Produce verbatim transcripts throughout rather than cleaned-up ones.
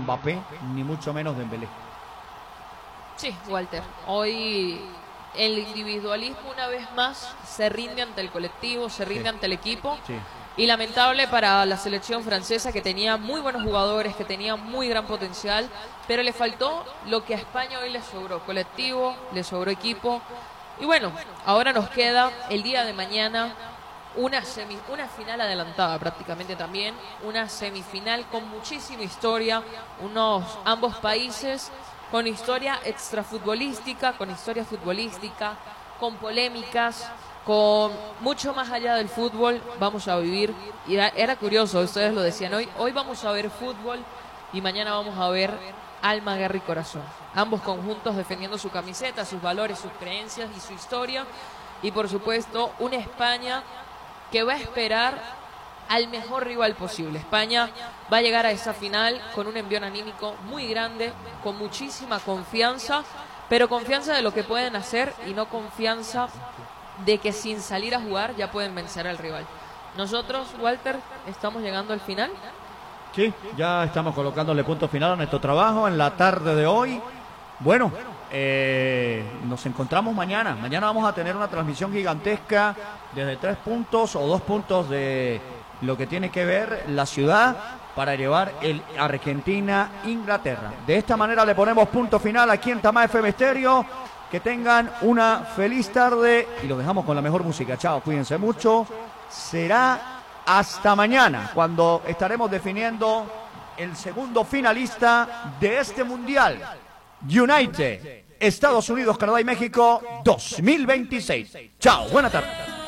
Mbappé, ni mucho menos Dembélé. Sí, Walter, hoy el individualismo una vez más se rinde ante el colectivo, se rinde Sí. ante el equipo. Sí. Y lamentable para la selección francesa, que tenía muy buenos jugadores, que tenía muy gran potencial, pero le faltó lo que a España hoy le sobró: colectivo, le sobró equipo. Y bueno, ahora nos queda el día de mañana una, semi, una final adelantada prácticamente también, una semifinal con muchísima historia, unos ambos países con historia extrafutbolística, con historia futbolística, con polémicas, con mucho más allá del fútbol. Vamos a vivir, y era, era curioso, ustedes lo decían hoy, hoy vamos a ver fútbol y mañana vamos a ver alma, guerra y corazón. Ambos conjuntos defendiendo su camiseta, sus valores, sus creencias y su historia. Y por supuesto, una España que va a esperar al mejor rival posible. España va a llegar a esa final con un envión anímico muy grande, con muchísima confianza, pero confianza de lo que pueden hacer y no confianza de que sin salir a jugar ya pueden vencer al rival. Nosotros, Walter, estamos llegando al final. Sí, ya estamos colocándole punto final a nuestro trabajo en la tarde de hoy. Bueno, eh, nos encontramos mañana. Mañana vamos a tener una transmisión gigantesca desde tres puntos o dos puntos de lo que tiene que ver la ciudad para llevar el Argentina-Inglaterra. De esta manera le ponemos punto final aquí en Tamá F M Estéreo. Que tengan una feliz tarde y los dejamos con la mejor música. Chao, cuídense mucho. Será hasta mañana cuando estaremos definiendo el segundo finalista de este Mundial. United, Estados Unidos, Canadá y México dos mil veintiséis. Chao, buena tarde.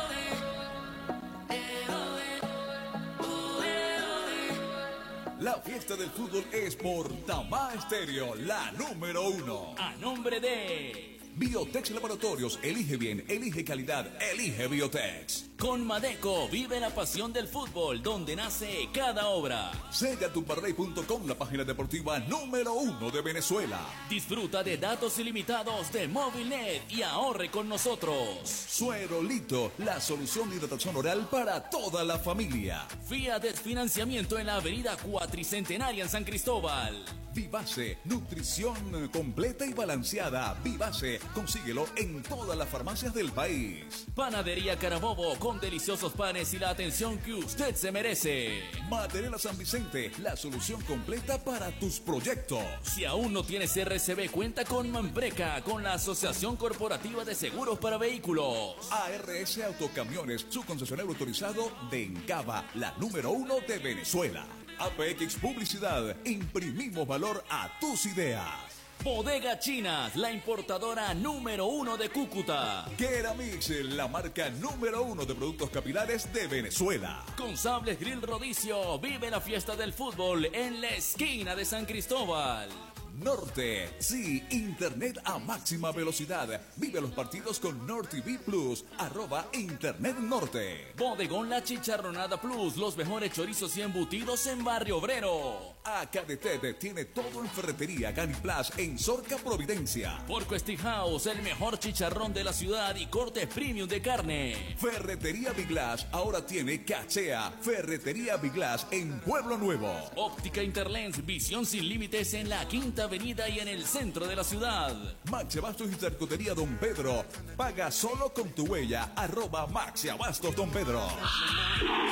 La fiesta del fútbol es por Tamá Estéreo, la número uno. A nombre de Biotex Laboratorios, elige bien, elige calidad, elige Biotex. Con Madeco, vive la pasión del fútbol, donde nace cada obra. Sella Tumbarrey punto com, la página deportiva número uno de Venezuela. Disfruta de datos ilimitados de Movilnet y ahorre con nosotros. Suerolito, la solución de hidratación oral para toda la familia. Fiat Financiamiento en la avenida Cuatricentenaria en San Cristóbal. Vivace, nutrición completa y balanceada. Vivace, consíguelo en todas las farmacias del país. Panadería Carabobo, con deliciosos panes y la atención que usted se merece. Material San Vicente, la solución completa para tus proyectos. Si aún no tienes R C B, cuenta con Mampreca, con la Asociación Corporativa de Seguros para Vehículos. A R S Autocamiones, su concesionario autorizado de Encaba, la número uno de Venezuela. A P X Publicidad, imprimimos valor a tus ideas. Bodega Chinas, la importadora número uno de Cúcuta. Keramix, la marca número uno de productos capilares de Venezuela. Con Sables Grill Rodicio, vive la fiesta del fútbol en la esquina de San Cristóbal. Norte, sí, internet a máxima velocidad. Vive los partidos con Nord T V Plus, arroba Internet Norte. Bodegón La Chicharronada Plus, los mejores chorizos y embutidos en Barrio Obrero. Acadetet tiene todo en ferretería Caniplas en Sorca, Providencia. Porco House, el mejor chicharrón de la ciudad y corte premium de carne. Ferretería Biglass ahora tiene cachea. Ferretería Biglass en Pueblo Nuevo. Óptica Interlens, visión sin límites en la Quinta Avenida y en el centro de la ciudad. Maxi Abastos y Charcutería Don Pedro. Paga solo con tu huella. Arroba Maxi Abastos Don Pedro.